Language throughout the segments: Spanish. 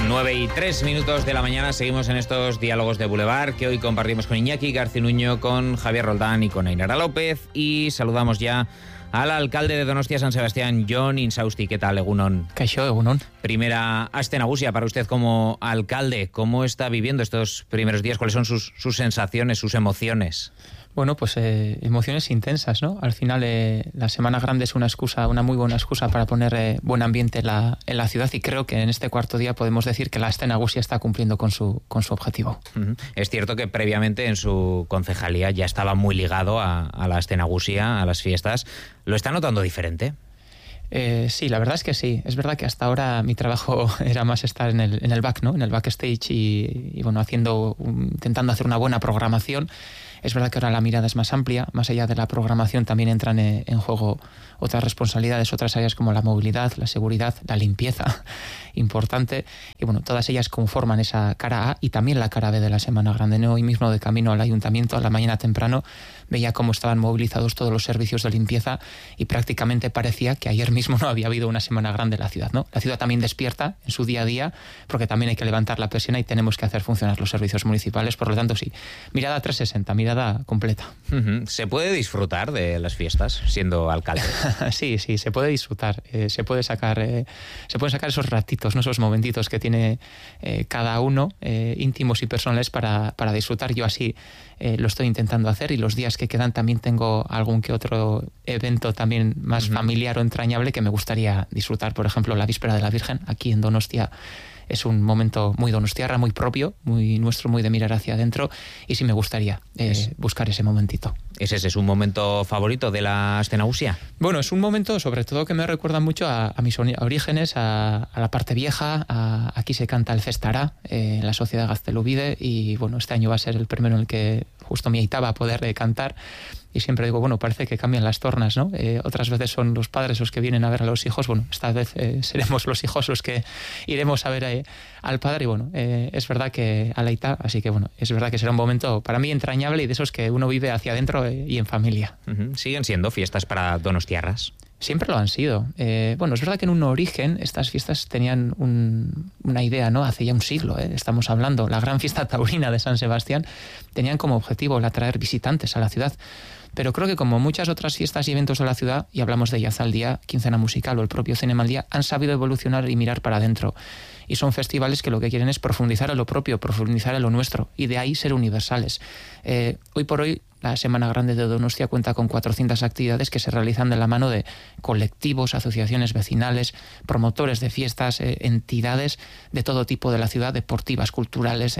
9:03 de la mañana, seguimos en estos diálogos de Boulevard que hoy compartimos con Iñaki Garcinuño, con Javier Roldán y con Ainara López, y saludamos ya al alcalde de Donostia San Sebastián, Jon Insausti. ¿Qué tal, egunon? Kaixo, egunon. Primera aste nagusia para usted como alcalde. ¿Cómo está viviendo estos primeros días? ¿Cuáles son sus sensaciones, sus emociones? Bueno, pues emociones intensas, ¿no? Al final la Semana Grande es una muy buena excusa para poner buen ambiente en la ciudad, y creo que en este cuarto día podemos decir que la Aste Nagusia está cumpliendo con su objetivo. Es cierto que previamente en su concejalía ya estaba muy ligado a la Aste Nagusia, a las fiestas. ¿Lo está notando diferente? Sí, la verdad es que sí. Es verdad que hasta ahora mi trabajo era más estar en el back, ¿no? En el backstage y bueno, intentando hacer una buena programación. Es verdad que ahora la mirada es más amplia, más allá de la programación también entran en juego otras responsabilidades, otras áreas como la movilidad, la seguridad, la limpieza, importante, y bueno, todas ellas conforman esa cara A y también la cara B de la Semana Grande, ¿no? Hoy mismo de camino al ayuntamiento, a la mañana temprano, veía cómo estaban movilizados todos los servicios de limpieza y prácticamente parecía que ayer mismo no había habido una Semana Grande en la ciudad, ¿no? La ciudad también despierta en su día a día, porque también hay que levantar la persiana y tenemos que hacer funcionar los servicios municipales. Por lo tanto, sí, mirada 360, mirada completa. ¿Se puede disfrutar de las fiestas siendo alcalde? Sí, se puede disfrutar. Se pueden sacar esos ratitos, ¿no? Esos momentitos que tiene cada uno, íntimos y personales, para disfrutar. Yo así lo estoy intentando hacer, y los días que quedan también tengo algún que otro evento también más familiar o entrañable que me gustaría disfrutar. Por ejemplo, la Víspera de la Virgen aquí en Donostia es un momento muy donostiarra, muy propio, muy nuestro, muy de mirar hacia adentro, y sí me gustaría buscar ese momentito. ¿Ese es un momento favorito de la Aste Nagusia? Bueno, es un momento sobre todo que me recuerda mucho a mis orígenes, a la parte vieja. Aquí se canta el Festará, en la Sociedad Gaztelubide, y bueno, este año va a ser el primero en el que justo mi aita va a poder cantar. Y siempre digo, bueno, parece que cambian las tornas, ¿no? Otras veces son los padres los que vienen a ver a los hijos. Bueno, esta vez seremos los hijos los que iremos a ver al padre. Y bueno, es verdad que a la aita, así que bueno, es verdad que será un momento para mí entrañable y de esos que uno vive hacia adentro y en familia. ¿Siguen siendo fiestas para donostiarras? Siempre lo han sido. Bueno, es verdad que en un origen estas fiestas tenían una idea, ¿no? Hace ya un siglo, estamos hablando. La gran fiesta taurina de San Sebastián tenían como objetivo el atraer visitantes a la ciudad. Pero creo que como muchas otras fiestas y eventos de la ciudad, y hablamos de Yazaldía, Quincena Musical o el propio Cinemaldía, han sabido evolucionar y mirar para adentro. Y son festivales que lo que quieren es profundizar en lo propio, profundizar en lo nuestro, y de ahí ser universales. Hoy por hoy, la Semana Grande de Donostia cuenta con 400 actividades que se realizan de la mano de colectivos, asociaciones vecinales, promotores de fiestas, entidades de todo tipo de la ciudad, deportivas, culturales,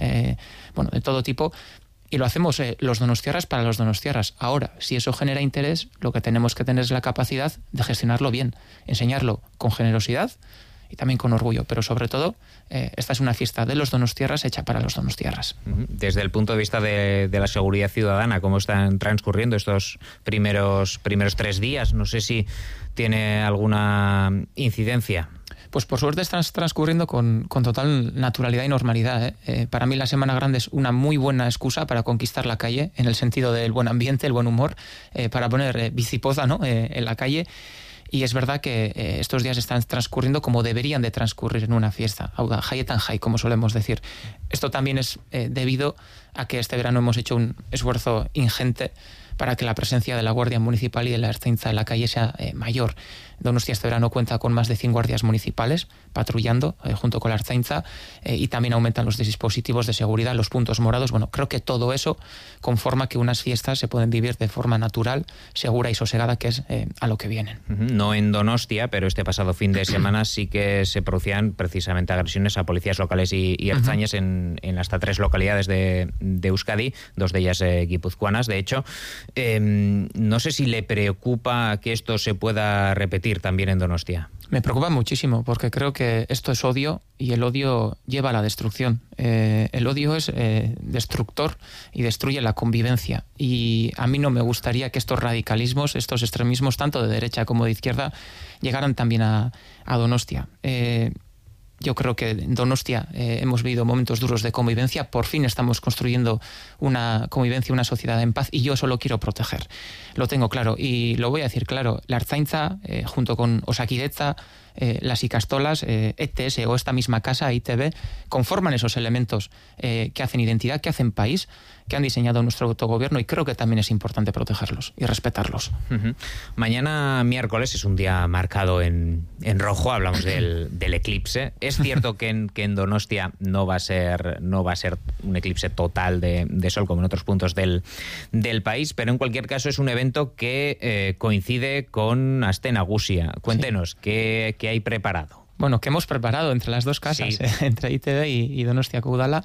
de todo tipo. Y lo hacemos los donostiarras para los donostiarras. Ahora, si eso genera interés, lo que tenemos que tener es la capacidad de gestionarlo bien, enseñarlo con generosidad y también con orgullo, pero sobre todo, esta es una fiesta de los donostiarras hecha para los donostiarras. Desde el punto de vista de la seguridad ciudadana, ¿cómo están transcurriendo estos primeros 3 días? No sé si tiene alguna incidencia. Pues por suerte están transcurriendo con total naturalidad y normalidad. Para mí la Semana Grande es una muy buena excusa para conquistar la calle, en el sentido del buen ambiente, el buen humor, para poner bicipoza, ¿no? En la calle. Y es verdad que estos días están transcurriendo como deberían de transcurrir en una fiesta, hauda jaietan jai, como solemos decir. Esto también es debido a que este verano hemos hecho un esfuerzo ingente para que la presencia de la Guardia Municipal y de la Ertzaintza en la calle sea mayor. Donostia este verano cuenta con más de 100 guardias municipales patrullando junto con la Ertzaintza, y también aumentan los dispositivos de seguridad, los puntos morados. Bueno, creo que todo eso conforma que unas fiestas se pueden vivir de forma natural, segura y sosegada, que es a lo que vienen. No en Donostia, pero este pasado fin de semana sí que se producían precisamente agresiones a policías locales y ertzainas en hasta 3 localidades de Euskadi, 2 de ellas guipuzcoanas, de hecho. No sé si le preocupa que esto se pueda repetir también en Donostia. Me preocupa muchísimo, porque creo que esto es odio, y el odio lleva a la destrucción. El odio es destructor y destruye la convivencia. Y a mí no me gustaría que estos radicalismos, estos extremismos, tanto de derecha como de izquierda, llegaran también a Donostia. Yo creo que en Donostia hemos vivido momentos duros de convivencia. Por fin estamos construyendo una convivencia, una sociedad en paz, y yo eso lo quiero proteger. Lo tengo claro y lo voy a decir claro. La Ertzaintza, junto con Osakidetza, las ikastolas, ETS o esta misma casa, ITB, conforman esos elementos que hacen identidad, que hacen país, que han diseñado nuestro autogobierno, y creo que también es importante protegerlos y respetarlos. Mañana miércoles es un día marcado en rojo, hablamos del eclipse. Es cierto que en Donostia no va a ser un eclipse total de sol como en otros puntos del país, pero en cualquier caso es un evento que coincide con Aste Nagusia. Cuéntenos, ¿qué hay preparado? Bueno, ¿qué hemos preparado entre las dos casas, entre ITB y Donostia Udala?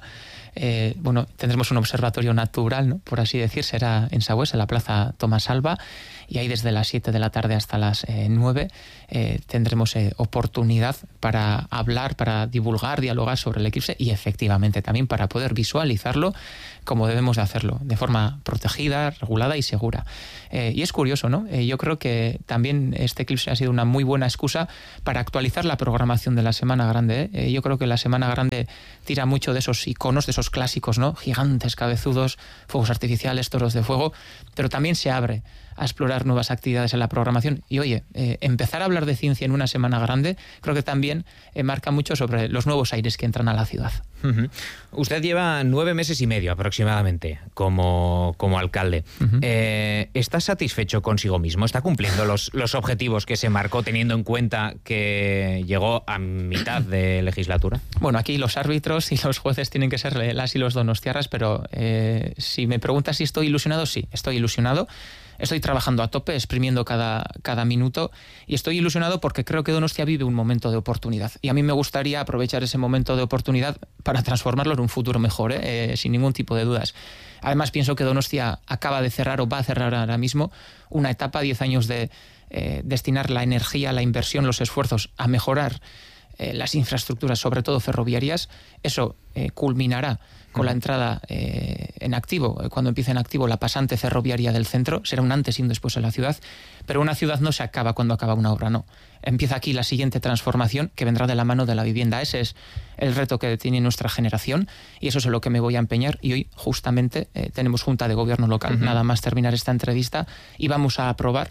Tendremos un observatorio natural, ¿no?, por así decir, será en Sagües, en la Plaza Tomás Alba, y ahí desde las 7 de la tarde hasta las 9 tendremos oportunidad para hablar, para divulgar, dialogar sobre el eclipse y efectivamente también para poder visualizarlo como debemos de hacerlo, de forma protegida, regulada y segura. Y es curioso, ¿no? Yo creo que también este eclipse ha sido una muy buena excusa para actualizar la programación de la Semana Grande. Yo creo que la Semana Grande tira mucho de esos iconos, de esos clásicos, ¿no? Gigantes, cabezudos, fuegos artificiales, toros de fuego, pero también se abre a explorar nuevas actividades en la programación. Y oye, empezar a hablar de ciencia en una Semana Grande creo que también marca mucho sobre los nuevos aires que entran a la ciudad. Usted lleva 9 meses y medio aproximadamente como alcalde. ¿Está satisfecho consigo mismo? ¿Está cumpliendo los objetivos que se marcó, teniendo en cuenta que llegó a mitad de legislatura? Bueno, aquí los árbitros y los jueces tienen que ser las y los donostiarras, pero si me preguntas si estoy ilusionado, sí, estoy ilusionado. Estoy trabajando a tope, exprimiendo cada minuto, y estoy ilusionado porque creo que Donostia vive un momento de oportunidad. Y a mí me gustaría aprovechar ese momento de oportunidad para transformarlo en un futuro mejor, sin ningún tipo de dudas. Además, pienso que Donostia acaba de cerrar o va a cerrar ahora mismo una etapa, 10 años de destinar la energía, la inversión, los esfuerzos a mejorar las infraestructuras, sobre todo ferroviarias. Eso culminará con la entrada en activo, cuando empiece en activo la pasante ferroviaria del centro. Será un antes y un después en la ciudad, pero una ciudad no se acaba cuando acaba una obra, no. Empieza aquí la siguiente transformación que vendrá de la mano de la vivienda. Ese es el reto que tiene nuestra generación y eso es en lo que me voy a empeñar. Y hoy justamente tenemos Junta de Gobierno Local, nada más terminar esta entrevista, y vamos a aprobar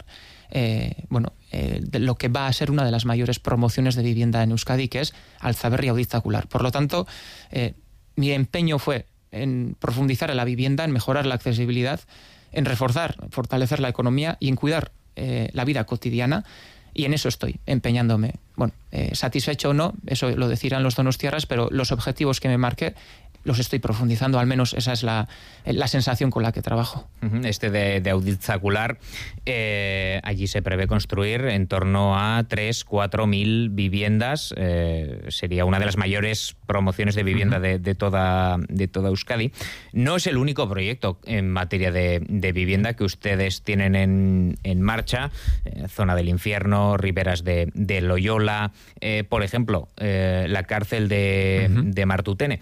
lo que va a ser una de las mayores promociones de vivienda en Euskadi, que es Altzaberri Auditzacular. Por lo tanto, mi empeño fue en profundizar en la vivienda, en mejorar la accesibilidad, en reforzar, fortalecer la economía y en cuidar la vida cotidiana, y en eso estoy empeñándome. Bueno, satisfecho o no, eso lo decirán los donostiarras, pero los objetivos que me marqué los estoy profundizando, al menos esa es la sensación con la que trabajo. De Auditzacular, allí se prevé construir en torno a 3.000-4.000 viviendas. Sería una de las mayores promociones de vivienda de toda Euskadi. No es el único proyecto en materia de vivienda que ustedes tienen en marcha. Zona del Infierno, riberas de Loyola, por ejemplo, la cárcel de Martutene.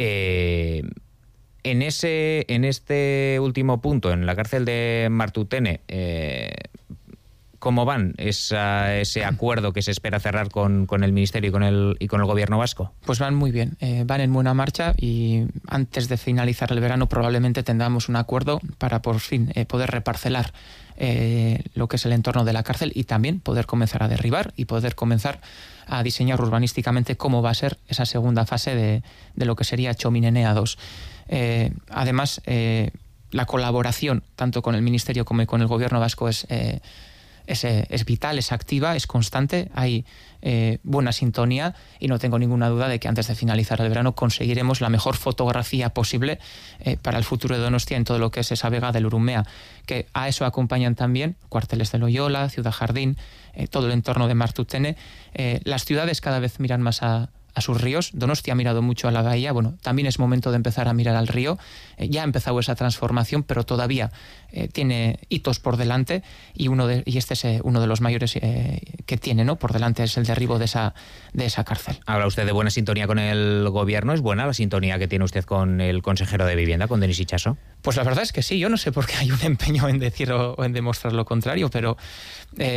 En este último punto, en la cárcel de Martutene, ¿cómo van ese acuerdo que se espera cerrar con el Ministerio y con el Gobierno vasco? Pues van muy bien, van en buena marcha, y antes de finalizar el verano probablemente tengamos un acuerdo para por fin poder reparcelar lo que es el entorno de la cárcel y también poder comenzar a derribar y poder comenzar a diseñar urbanísticamente cómo va a ser esa segunda fase de lo que sería Txomin Enea 2. Además, la colaboración tanto con el Ministerio como con el Gobierno vasco es vital, es activa, es constante, hay buena sintonía, y no tengo ninguna duda de que antes de finalizar el verano conseguiremos la mejor fotografía posible para el futuro de Donostia en todo lo que es esa vega del Urumea, que a eso acompañan también cuarteles de Loyola, Ciudad Jardín, todo el entorno de Martutene. Las ciudades cada vez miran más a sus ríos. Donostia ha mirado mucho a la bahía. Bueno, también es momento de empezar a mirar al río. Ya ha empezado esa transformación, pero todavía tiene hitos por delante, y este es uno de los mayores que tiene, ¿no?, por delante, es el derribo de esa cárcel. Habla usted de buena sintonía con el Gobierno. ¿Es buena la sintonía que tiene usted con el consejero de Vivienda, con Denis Itxaso? Pues la verdad es que sí. Yo no sé por qué hay un empeño en decir o en demostrar lo contrario, pero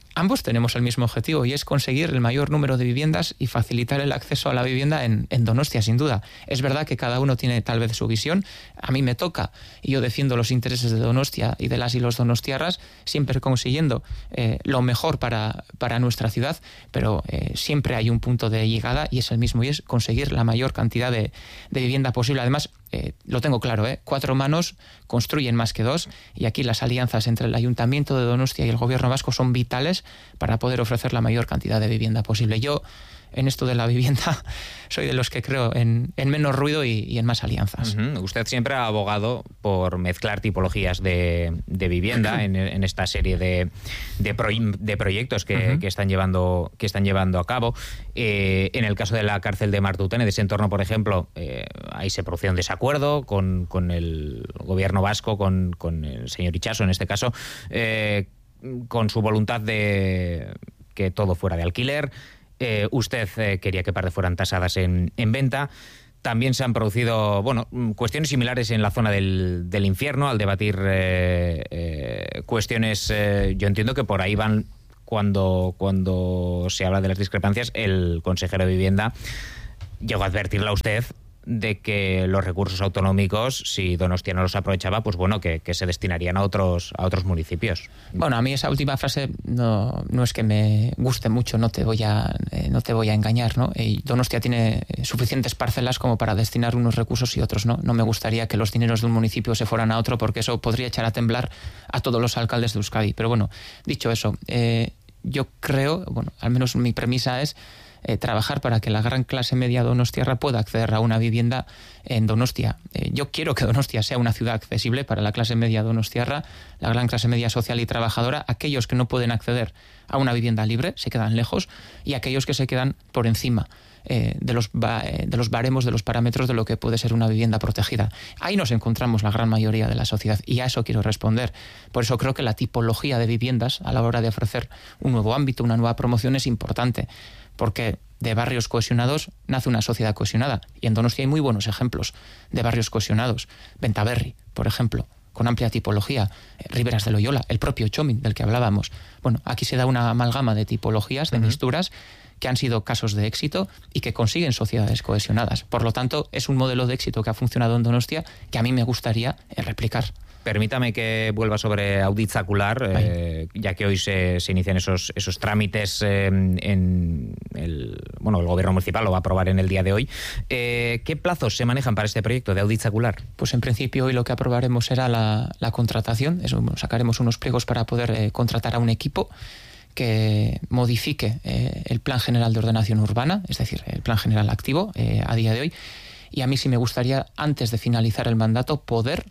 Ambos tenemos el mismo objetivo y es conseguir el mayor número de viviendas y facilitar el acceso a la vivienda en Donostia, sin duda. Es verdad que cada uno tiene tal vez su visión. A mí me toca y yo defiendo los intereses de Donostia y de las y los donostiarras, siempre consiguiendo lo mejor para nuestra ciudad, pero siempre hay un punto de llegada y es el mismo, y es conseguir la mayor cantidad de vivienda posible. Además, lo tengo claro, 4 manos construyen más que 2, y aquí las alianzas entre el Ayuntamiento de Donostia y el Gobierno vasco son vitales para poder ofrecer la mayor cantidad de vivienda posible. Yo, en esto de la vivienda, soy de los que creo en menos ruido y en más alianzas. Usted siempre ha abogado por mezclar tipologías de vivienda en esta serie de proyectos que están llevando a cabo. En el caso de la cárcel de Martutene, de ese entorno, por ejemplo, ahí se produjo un desacuerdo con el gobierno vasco, con el señor Itxaso en este caso, con su voluntad de que todo fuera de alquiler. Usted quería que parte fueran tasadas en venta. También se han producido cuestiones similares en la zona del infierno, al debatir cuestiones. Yo entiendo que por ahí van cuando se habla de las discrepancias. El consejero de Vivienda llegó a advertirle a usted de que los recursos autonómicos, si Donostia no los aprovechaba, pues que se destinarían a otros municipios. Bueno, a mí esa última frase no es que me guste mucho, no te voy a engañar, ¿no? Donostia tiene suficientes parcelas como para destinar unos recursos y otros no. No me gustaría que los dineros de un municipio se fueran a otro, porque eso podría echar a temblar a todos los alcaldes de Euskadi. Pero bueno, dicho eso, yo creo, al menos mi premisa es trabajar para que la gran clase media donostiarra pueda acceder a una vivienda en Donostia. Yo quiero que Donostia sea una ciudad accesible para la clase media donostiarra, la gran clase media social y trabajadora. Aquellos que no pueden acceder a una vivienda libre se quedan lejos, y aquellos que se quedan por encima de los baremos, de los parámetros de lo que puede ser una vivienda protegida. Ahí nos encontramos la gran mayoría de la sociedad, y a eso quiero responder. Por eso creo que la tipología de viviendas a la hora de ofrecer un nuevo ámbito, una nueva promoción, es importante, porque de barrios cohesionados nace una sociedad cohesionada, y en Donostia hay muy buenos ejemplos de barrios cohesionados. Bentaberri, por ejemplo, con amplia tipología, Riberas de Loyola, el propio Txomin, del que hablábamos. Aquí se da una amalgama de tipologías, de mixturas, que han sido casos de éxito y que consiguen sociedades cohesionadas. Por lo tanto, es un modelo de éxito que ha funcionado en Donostia que a mí me gustaría replicar. Permítame que vuelva sobre Auditzacular, ya que hoy se inician esos trámites el gobierno municipal lo va a aprobar en el día de hoy. ¿Qué plazos se manejan para este proyecto de Auditzacular? Pues en principio hoy lo que aprobaremos será la contratación. Sacaremos unos pliegos para poder contratar a un equipo que modifique el Plan General de Ordenación Urbana, es decir, el Plan General activo a día de hoy. Y a mí sí me gustaría, antes de finalizar el mandato, poder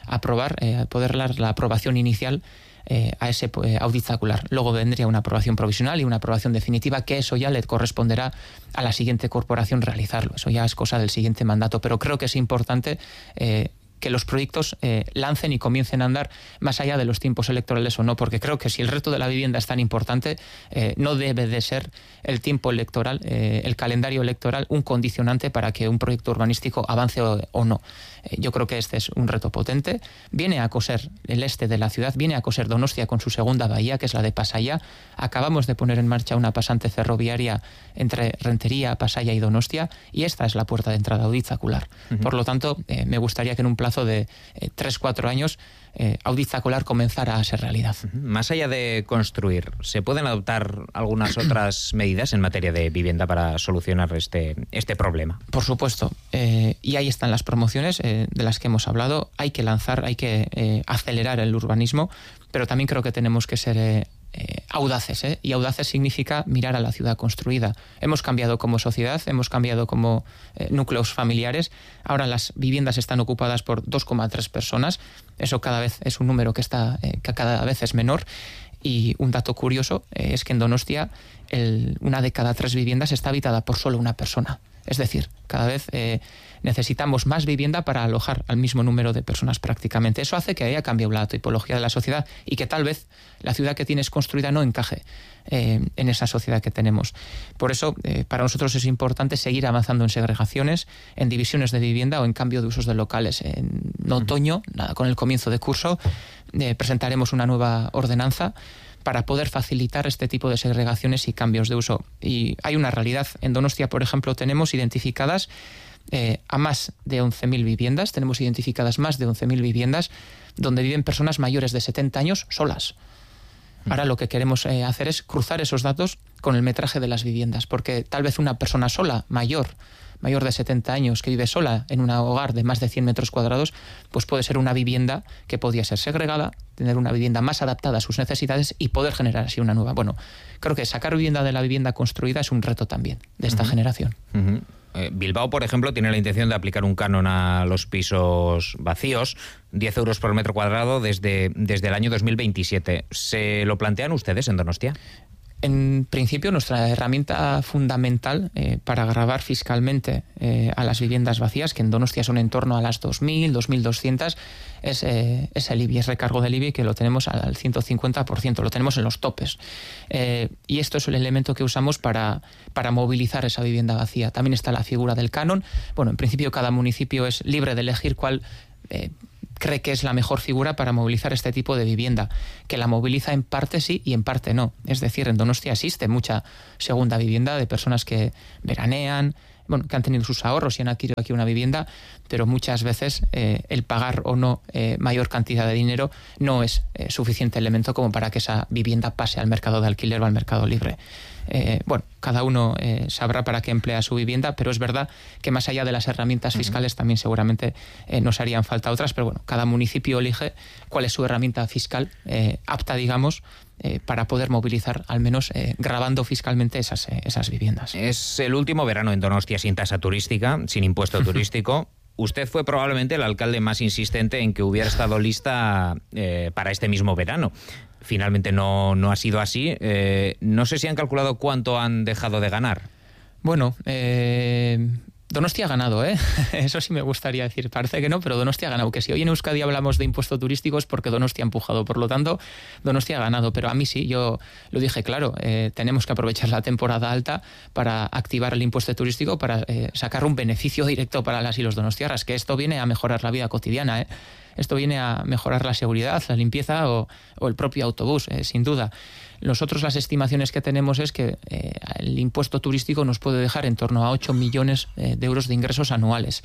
dar la aprobación inicial a ese Auditzacular. Luego vendría una aprobación provisional y una aprobación definitiva, que eso ya le corresponderá a la siguiente corporación realizarlo. Eso ya es cosa del siguiente mandato, pero creo que es importante que los proyectos lancen y comiencen a andar más allá de los tiempos electorales o no, porque creo que si el reto de la vivienda es tan importante, no debe de ser el tiempo electoral, el calendario electoral, un condicionante para que un proyecto urbanístico avance o no. Yo creo que este es un reto potente. Viene a coser el este de la ciudad, viene a coser Donostia con su segunda bahía, que es la de Pasaia. Acabamos de poner en marcha una pasante ferroviaria entre Rentería, Pasaia y Donostia, y esta es la puerta de entrada a Auditzacular. Por lo tanto, me gustaría que en un plazo de 3-4 años Auditzacular comenzara a ser realidad. Más allá de construir, ¿se pueden adoptar algunas otras medidas en materia de vivienda para solucionar este problema? Por supuesto, y ahí están las promociones de las que hemos hablado. Hay que acelerar el urbanismo, pero también creo que tenemos que ser audaces, y audaces significa mirar a la ciudad construida. Hemos cambiado como sociedad, hemos cambiado como núcleos familiares. Ahora las viviendas están ocupadas por 2,3 personas. Eso cada vez es un número que cada vez es menor. Y un dato curioso es que en Donostia una de cada 3 viviendas está habitada por solo una persona. Es decir, cada vez necesitamos más vivienda para alojar al mismo número de personas prácticamente. Eso hace que haya cambiado la tipología de la sociedad y que tal vez la ciudad que tienes construida no encaje en esa sociedad que tenemos. Por eso, para nosotros es importante seguir avanzando en segregaciones, en divisiones de vivienda o en cambio de usos de locales. En otoño, con el comienzo de curso, presentaremos una nueva ordenanza para poder facilitar este tipo de segregaciones y cambios de uso. Y hay una realidad. En Donostia, por ejemplo, tenemos identificadas a más de 11.000 viviendas, tenemos identificadas más de 11.000 viviendas donde viven personas mayores de 70 años solas. Ahora lo que queremos hacer es cruzar esos datos con el metraje de las viviendas, porque tal vez una persona sola, mayor de 70 años, que vive sola en un hogar de más de 100 metros cuadrados, pues puede ser una vivienda que podría ser segregada, tener una vivienda más adaptada a sus necesidades y poder generar así una nueva. Bueno, creo que sacar vivienda de la vivienda construida es un reto también de esta generación. Bilbao, por ejemplo, tiene la intención de aplicar un canon a los pisos vacíos, 10 euros por metro cuadrado desde el año 2027. ¿Se lo plantean ustedes en Donostia? En principio, nuestra herramienta fundamental para gravar fiscalmente a las viviendas vacías, que en Donostia son en torno a las 2.000, 2.200, es el IBI, es recargo del IBI, que lo tenemos al 150%, lo tenemos en los topes. Y esto es el elemento que usamos para movilizar esa vivienda vacía. También está la figura del canon. Bueno, en principio cada municipio es libre de elegir cuál cree que es la mejor figura para movilizar este tipo de vivienda, que la moviliza en parte sí y en parte no. Es decir, en Donostia existe mucha segunda vivienda de personas que veranean, bueno, que han tenido sus ahorros y han adquirido aquí una vivienda, pero muchas veces el pagar o no mayor cantidad de dinero no es suficiente elemento como para que esa vivienda pase al mercado de alquiler o al mercado libre. Bueno, cada uno sabrá para qué emplea su vivienda, pero es verdad que más allá de las herramientas fiscales también seguramente nos harían falta otras, pero bueno, cada municipio elige cuál es su herramienta fiscal apta, digamos, para poder movilizar, al menos gravando fiscalmente esas viviendas. Es el último verano en Donostia sin tasa turística, sin impuesto turístico. Usted fue probablemente el alcalde más insistente en que hubiera estado lista para este mismo verano. Finalmente no ha sido así. No sé si han calculado cuánto han dejado de ganar. Bueno, Donostia ha ganado, ¿eh? Eso sí me gustaría decir. Parece que no, pero Donostia ha ganado. Que si hoy en Euskadi hablamos de impuesto turístico es porque Donostia ha empujado. Por lo tanto, Donostia ha ganado. Pero a mí sí, yo lo dije claro. Tenemos que aprovechar la temporada alta para activar el impuesto turístico, para sacar un beneficio directo para las y los donostiarras. Que esto viene a mejorar la vida cotidiana, ¿eh? Esto viene a mejorar la seguridad, la limpieza o el propio autobús, sin duda. Nosotros las estimaciones que tenemos es que el impuesto turístico nos puede dejar en torno a 8 millones de euros de ingresos anuales.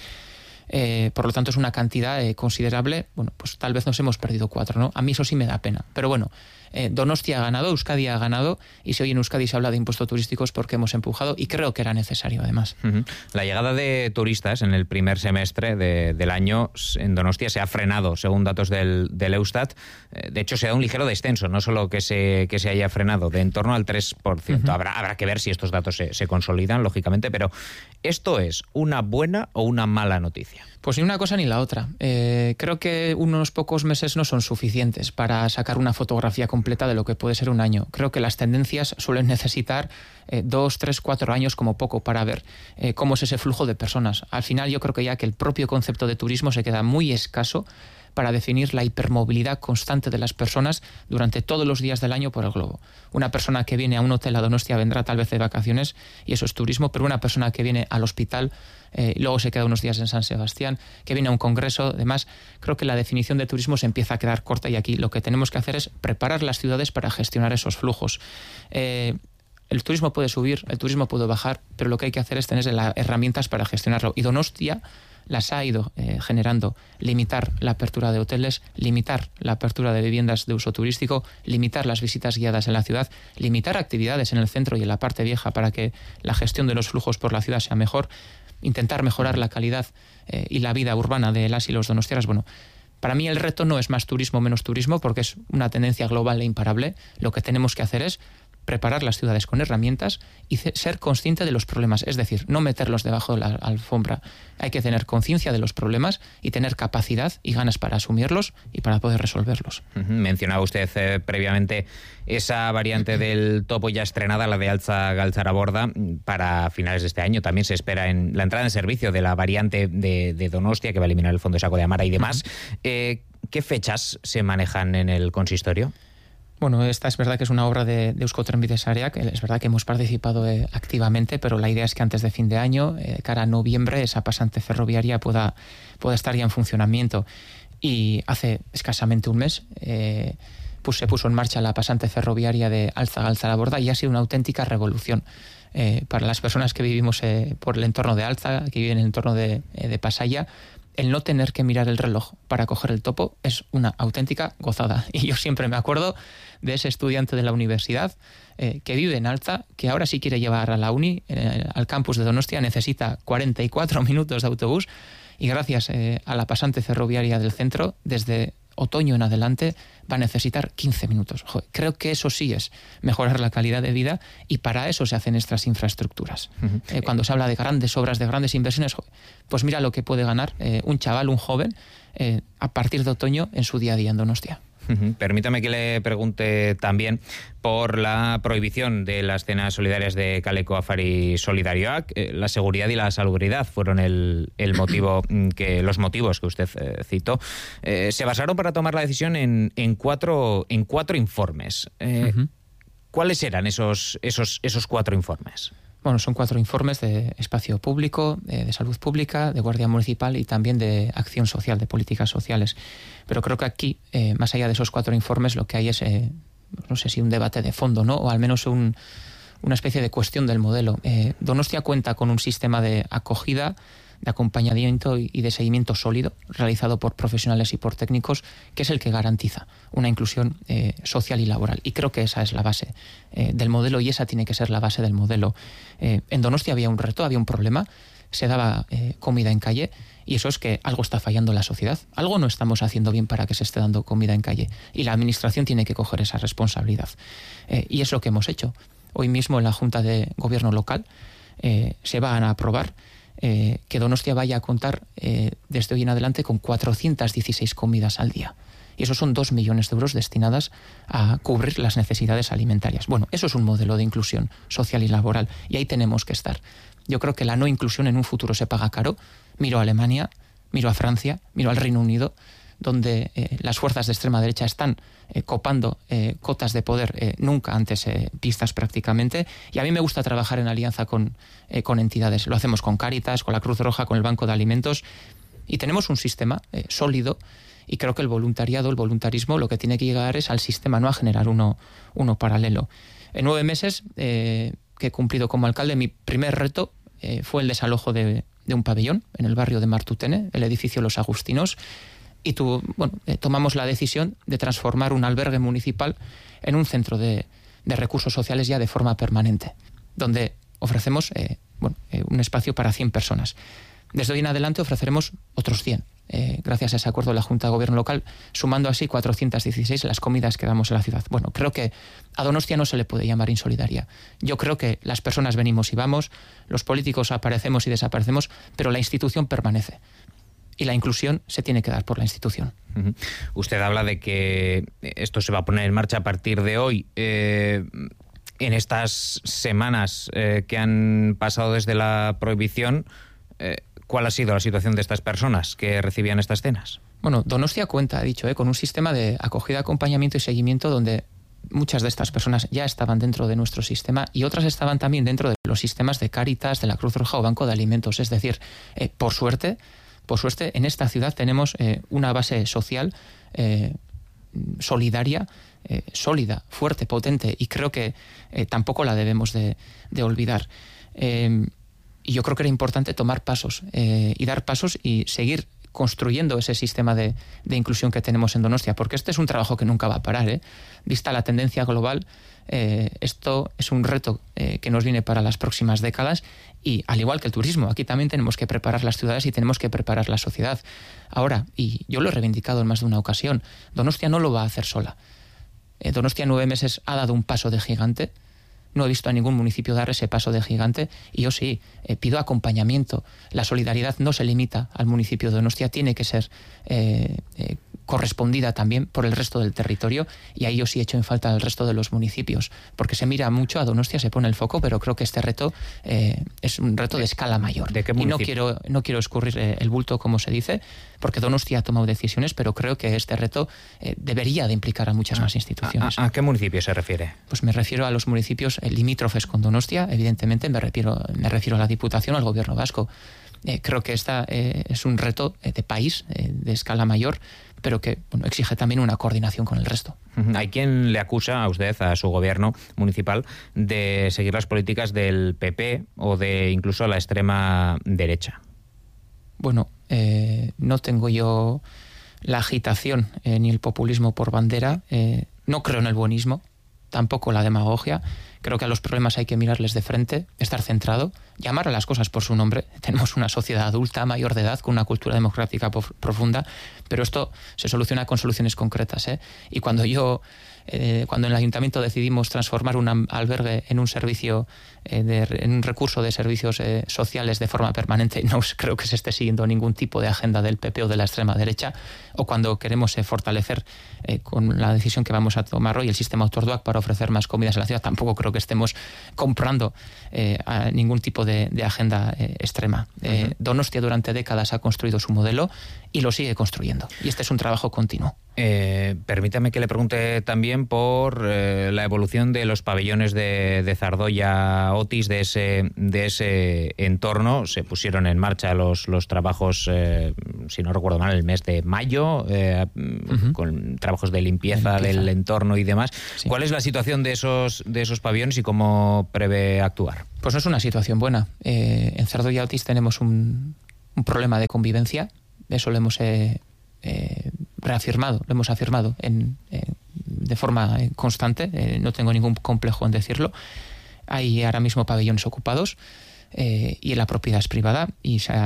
Por lo tanto, es una cantidad considerable. Bueno, pues tal vez nos hemos perdido 4, ¿no? A mí eso sí me da pena. Pero bueno, Donostia ha ganado, Euskadi ha ganado, y si hoy en Euskadi se habla de impuesto turístico es porque hemos empujado y creo que era necesario, además. La llegada de turistas en el primer semestre del año en Donostia se ha frenado, según datos del Eustat. De hecho, se da un ligero descenso, no solo que se haya frenado, de en torno al 3%. Habrá que ver si estos datos se consolidan, lógicamente, pero ¿esto es una buena o una mala noticia? Pues ni una cosa ni la otra. Creo que unos pocos meses no son suficientes para sacar una fotografía completa de lo que puede ser un año. Creo que las tendencias suelen necesitar 2, 3, 4 años como poco para ver cómo es ese flujo de personas. Al final yo creo que ya que el propio concepto de turismo se queda muy escaso para definir la hipermovilidad constante de las personas durante todos los días del año por el globo. Una persona que viene a un hotel a Donostia vendrá tal vez de vacaciones y eso es turismo, pero una persona que viene al hospital y luego se queda unos días en San Sebastián, que viene a un congreso, además, creo que la definición de turismo se empieza a quedar corta y aquí lo que tenemos que hacer es preparar las ciudades para gestionar esos flujos. El turismo puede subir, el turismo puede bajar, pero lo que hay que hacer es tener las herramientas para gestionarlo. Y Donostia las ha ido generando. Limitar la apertura de hoteles, limitar la apertura de viviendas de uso turístico, limitar las visitas guiadas en la ciudad, limitar actividades en el centro y en la parte vieja para que la gestión de los flujos por la ciudad sea mejor, intentar mejorar la calidad y la vida urbana de las y los donostiarras. Bueno, para mí el reto no es más turismo, menos turismo, porque es una tendencia global e imparable. Lo que tenemos que hacer es preparar las ciudades con herramientas y ser consciente de los problemas, es decir, no meterlos debajo de la alfombra. Hay que tener conciencia de los problemas y tener capacidad y ganas para asumirlos y para poder resolverlos. Mencionaba usted previamente esa variante del topo ya estrenada, la de Altza-Galtzaraborda, para finales de este año. También se espera en la entrada en servicio de la variante de Donostia, que va a eliminar el fondo de saco de Amara y demás. ¿Qué fechas se manejan en el consistorio? Bueno, esta es verdad que es una obra de Euskotrenbide Sareak, es verdad que hemos participado activamente, pero la idea es que antes de fin de año, cara a noviembre, esa pasante ferroviaria pueda estar ya en funcionamiento. Y hace escasamente un mes pues se puso en marcha la pasante ferroviaria de Álzaga-Alzaraborda y ha sido una auténtica revolución. Para las personas que vivimos por el entorno de Álzaga, que viven en el entorno de Pasaia, el no tener que mirar el reloj para coger el topo es una auténtica gozada. Y yo siempre me acuerdo de ese estudiante de la universidad que vive en Alza, que ahora sí quiere llevar a la uni, al campus de Donostia, necesita 44 minutos de autobús y gracias a la pasante ferroviaria del centro, desde otoño en adelante va a necesitar 15 minutos. Joder, creo que eso sí es mejorar la calidad de vida y para eso se hacen estas infraestructuras. Cuando se habla de grandes obras, de grandes inversiones, pues mira lo que puede ganar un chaval, un joven, a partir de otoño en su día a día en Donostia. Permítame que le pregunte también por la prohibición de las cenas solidarias de Kaleko Afari Solidarioak. La seguridad y la salubridad fueron los motivos que usted citó. Se basaron para tomar la decisión en cuatro informes. ¿Cuáles eran esos 4 informes? Bueno, son 4 informes de espacio público, de salud pública, de guardia municipal y también de acción social, de políticas sociales. Pero creo que aquí, más allá de esos 4 informes, lo que hay es, no sé si un debate de fondo, ¿no? O al menos una especie de cuestión del modelo. Donostia cuenta con un sistema de acogida, de acompañamiento y de seguimiento sólido, realizado por profesionales y por técnicos, que es el que garantiza una inclusión social y laboral. Y creo que esa es la base del modelo y esa tiene que ser la base del modelo. En Donostia había un reto, había un problema, se daba comida en calle y eso es que algo está fallando en la sociedad. Algo no estamos haciendo bien para que se esté dando comida en calle y la administración tiene que coger esa responsabilidad. Y es lo que hemos hecho. Hoy mismo en la Junta de Gobierno local se van a aprobar que Donostia vaya a contar desde hoy en adelante con 416 comidas al día. Y esos son 2 millones de euros destinadas a cubrir las necesidades alimentarias. Bueno, eso es un modelo de inclusión social y laboral y ahí tenemos que estar. Yo creo que la no inclusión en un futuro se paga caro. Miro a Alemania, miro a Francia, miro al Reino Unido, donde las fuerzas de extrema derecha están copando cotas de poder nunca antes vistas prácticamente. Y a mí me gusta trabajar en alianza con entidades. Lo hacemos con Cáritas, con la Cruz Roja, con el Banco de Alimentos. Y tenemos un sistema sólido y creo que el voluntarismo, lo que tiene que llegar es al sistema, no a generar uno paralelo. En 9 meses que he cumplido como alcalde, mi primer reto fue el desalojo de un pabellón en el barrio de Martutene, el edificio Los Agustinos, y tomamos la decisión de transformar un albergue municipal en un centro de recursos sociales ya de forma permanente, donde ofrecemos un espacio para 100 personas. Desde hoy en adelante ofreceremos otros 100, gracias a ese acuerdo de la Junta de Gobierno local, sumando así 416 las comidas que damos en la ciudad. Bueno, creo que a Donostia no se le puede llamar insolidaria. Yo creo que las personas venimos y vamos, los políticos aparecemos y desaparecemos, pero la institución permanece. Y la inclusión se tiene que dar por la institución. Usted habla de que esto se va a poner en marcha a partir de hoy. En estas semanas que han pasado desde la prohibición, ¿cuál ha sido la situación de estas personas que recibían estas cenas? Bueno, Donostia cuenta, he dicho, con un sistema de acogida, acompañamiento y seguimiento donde muchas de estas personas ya estaban dentro de nuestro sistema y otras estaban también dentro de los sistemas de Cáritas, de la Cruz Roja o Banco de Alimentos. Es decir, por suerte, en esta ciudad tenemos una base social solidaria, sólida, fuerte, potente, y creo que tampoco la debemos de olvidar. Y yo creo que era importante tomar pasos y dar pasos y seguir construyendo ese sistema de inclusión que tenemos en Donostia, porque este es un trabajo que nunca va a parar. Vista la tendencia global, esto es un reto que nos viene para las próximas décadas y al igual que el turismo, aquí también tenemos que preparar las ciudades y tenemos que preparar la sociedad. Ahora, y yo lo he reivindicado en más de una ocasión, Donostia no lo va a hacer sola. Donostia en 9 meses ha dado un paso de gigante. No he visto a ningún municipio dar ese paso de gigante y yo sí, pido acompañamiento. La solidaridad no se limita al municipio de Donostia, tiene que ser correspondida también por el resto del territorio y ahí yo sí echo en falta al resto de los municipios, porque se mira mucho a Donostia, se pone el foco, pero creo que este reto es un reto de escala mayor. ¿De qué municipio? Y no quiero escurrir el bulto, como se dice, porque Donostia ha tomado decisiones, pero creo que este reto debería de implicar a muchas más instituciones. ¿A qué municipio se refiere? Pues me refiero a los municipios limítrofes con Donostia, evidentemente me refiero a la Diputación, al Gobierno vasco. Creo que esta es un reto de país, de escala mayor, pero que exige también una coordinación con el resto. Hay quien le acusa a usted, a su gobierno municipal, de seguir las políticas del PP o de incluso la extrema derecha. Bueno, no tengo yo la agitación ni el populismo por bandera. No creo en el buenismo, tampoco la demagogia. Creo que a los problemas hay que mirarles de frente, estar centrado, llamar a las cosas por su nombre. Tenemos una sociedad adulta, mayor de edad, con una cultura democrática profunda, pero esto se soluciona con soluciones concretas. Y cuando en el ayuntamiento decidimos transformar un albergue en un servicio, en un recurso de servicios sociales de forma permanente, no creo que se esté siguiendo ningún tipo de agenda del PP o de la extrema derecha, o cuando queremos fortalecer con la decisión que vamos a tomar hoy el sistema Autorduac para ofrecer más comidas en la ciudad, tampoco creo que estemos comprando a ningún tipo de agenda extrema. Donostia durante décadas ha construido su modelo y lo sigue construyendo, y este es un trabajo continuo. Permítame que le pregunte también por la evolución de los pabellones de Zardoya Otis, de ese entorno. Se pusieron en marcha los trabajos, si no recuerdo mal, el mes de mayo, con trabajos de limpieza del entorno y demás. Sí. ¿Cuál es la situación de esos pabellones y cómo prevé actuar? Pues no es una situación buena. En Zardoya Otis tenemos un problema de convivencia. Eso lo hemos reafirmado, lo hemos afirmado de forma constante, no tengo ningún complejo en decirlo. Hay ahora mismo pabellones ocupados y la propiedad es privada, y se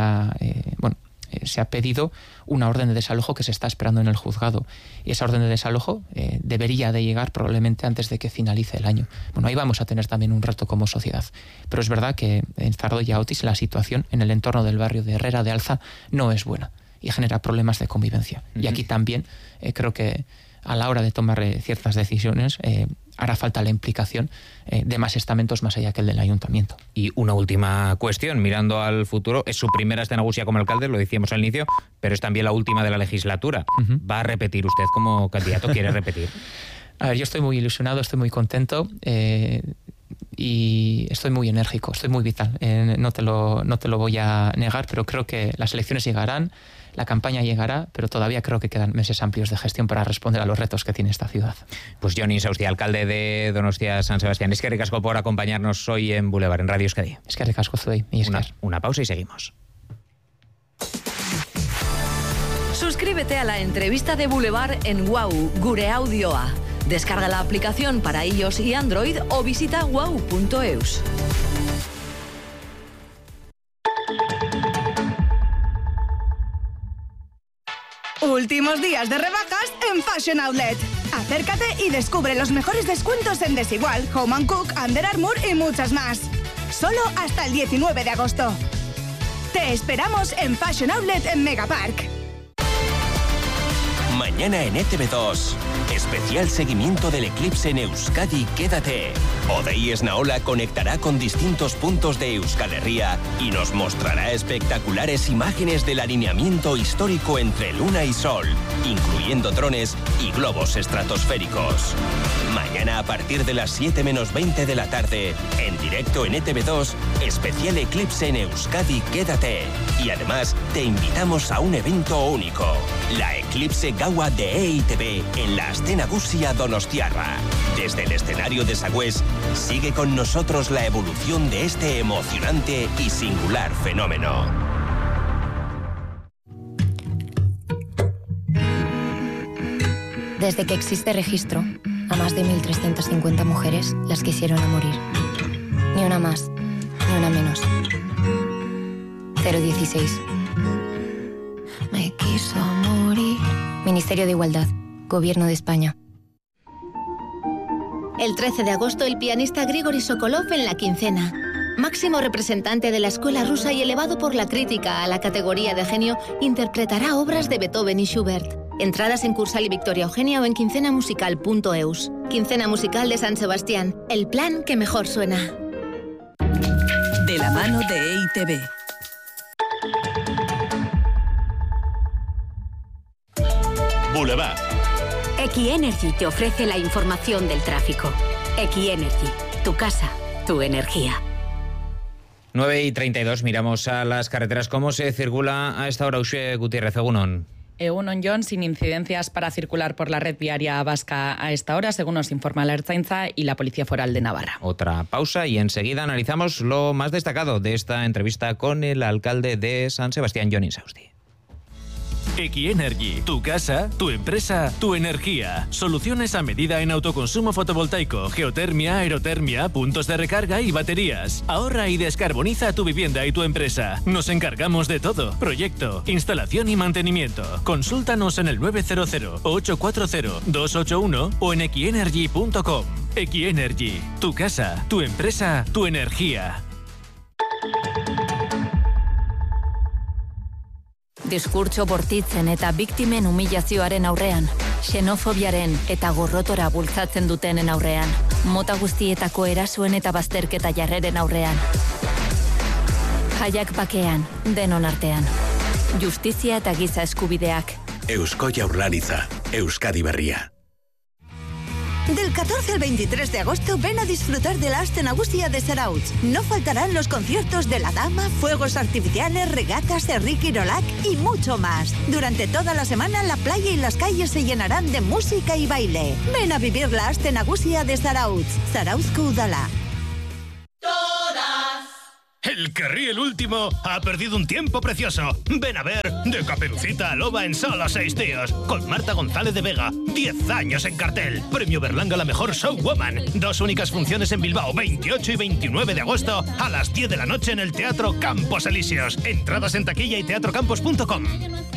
ha pedido una orden de desalojo que se está esperando en el juzgado, y esa orden de desalojo debería de llegar probablemente antes de que finalice el año. Bueno, ahí vamos a tener también un reto como sociedad, pero es verdad que en Zardoya Otis la situación en el entorno del barrio de Herrera de Alza no es buena y genera problemas de convivencia. Y aquí también creo que a la hora de tomar ciertas decisiones hará falta la implicación de más estamentos más allá que el del ayuntamiento. Y una última cuestión, mirando al futuro, es su primera Astenagusia como alcalde, lo decíamos al inicio, pero es también la última de la legislatura. ¿Va a repetir usted como candidato? ¿Quiere repetir? A ver, yo estoy muy ilusionado, estoy muy contento y estoy muy enérgico, estoy muy vital. No te lo voy a negar, pero creo que las elecciones llegarán, la campaña llegará, pero todavía creo que quedan meses amplios de gestión para responder a los retos que tiene esta ciudad. Pues Jon Insausti, alcalde de Donostia San Sebastián, eskerrik asko por acompañarnos hoy en Boulevard, en Radio Euskadi. Eskerrik asko zuei. Una pausa y seguimos. Suscríbete a la entrevista de Boulevard en WOW, Gure Audioa. Descarga la aplicación para iOS y Android o visita wow.eus. Últimos días de rebajas en Fashion Outlet. Acércate y descubre los mejores descuentos en Desigual, Home & Cook, Under Armour y muchas más. Solo hasta el 19 de agosto. Te esperamos en Fashion Outlet en Megapark. Mañana en ETV2, especial seguimiento del eclipse en Euskadi, quédate. Odei Esnaola conectará con distintos puntos de Euskal Herria y nos mostrará espectaculares imágenes del alineamiento histórico entre Luna y Sol, incluyendo drones y globos estratosféricos. Mañana a partir de las 7 menos 20 de la tarde, en directo en ETV2, especial eclipse en Euskadi, quédate. Y además, te invitamos a un evento único, la Eclipse Gaua de EITB en la Astenagusia Donostiarra. Desde el escenario de Sagüés, sigue con nosotros la evolución de este emocionante y singular fenómeno. Desde que existe registro, a más de 1.350 mujeres las quisieron a morir. Ni una más, ni una menos. 016. Me quiso morir. Ministerio de Igualdad, Gobierno de España. El 13 de agosto, el pianista Grigori Sokolov en La Quincena. Máximo representante de la escuela rusa y elevado por la crítica a la categoría de genio, interpretará obras de Beethoven y Schubert. Entradas en Cursal y Victoria Eugenia o en quincenamusical.eus. Quincena Musical de San Sebastián. El plan que mejor suena. De la mano de EITB. Boulevard. Equienergy te ofrece la información del tráfico. Equienergy, tu casa, tu energía. 9:32, miramos a las carreteras. ¿Cómo se circula a esta hora, Uxue Gutiérrez? Egunon. Egunon, John, sin incidencias para circular por la red viaria vasca a esta hora, según nos informa la Ertzaintza y la Policía Foral de Navarra. Otra pausa y enseguida analizamos lo más destacado de esta entrevista con el alcalde de San Sebastián, Jon Insausti. Equienergy, tu casa, tu empresa, tu energía. Soluciones a medida en autoconsumo fotovoltaico, geotermia, aerotermia, puntos de recarga y baterías. Ahorra y descarboniza tu vivienda y tu empresa. Nos encargamos de todo. Proyecto, instalación y mantenimiento. Consúltanos en el 900-840-281 o en equienergy.com. Equienergy, tu casa, tu empresa, tu energía. Diskurtso bortitzen eta biktimen humilazioaren aurrean, xenofobiaren eta gorrotora bultzatzen dutenen aurrean, mota guztietako erasoen eta bazterketa jarreren aurrean. Jaiak bakean, denon artean. Justizia eta giza eskubideak. Eusko Jaurlaritza, Euskadi Berria. Del 14 al 23 de agosto ven a disfrutar de la Aste Nagusia de Zarautz. No faltarán los conciertos de La Dama, fuegos artificiales, regatas, Enrique Irolac y mucho más. Durante toda la semana la playa y las calles se llenarán de música y baile. Ven a vivir la Aste Nagusia de Zarautz. Zarauzko Udala. El Kerry el último ha perdido un tiempo precioso. Ven a ver De Caperucita a Loba en solo 6 días. Con Marta González de Vega, 10 años en cartel. Premio Berlanga la mejor showwoman. 2 únicas funciones en Bilbao, 28 y 29 de agosto a las 10 de la noche en el Teatro Campos Elíseos. Entradas en taquilla y teatrocampos.com.